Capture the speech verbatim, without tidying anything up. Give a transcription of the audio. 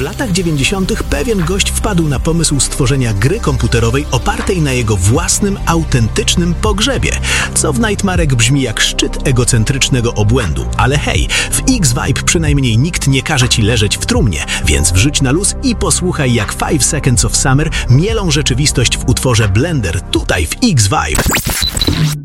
latach dziewięćdziesiątych pewien gość wpadł na pomysł stworzenia gry komputerowej opartej na jego własnym, autentycznym pogrzebie, co w Nightmarek brzmi jak szczyt egocentrycznego obłędu. Ale hej, w X-Vibe przynajmniej nikt nie każe ci leżeć w trumnie, więc wrzuć na luz i posłuchaj, jak Five Seconds of Summer mielą rzeczywistość w utworze Blender tutaj w X-Vibe.